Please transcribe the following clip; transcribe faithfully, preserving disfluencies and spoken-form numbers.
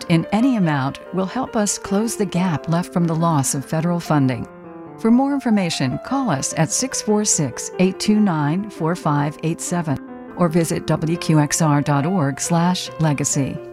in any amount will help us close the gap left from the loss of federal funding. For more information, call us at six four six, eight two nine, four five eight seven or visit W Q X R dot org slash legacy.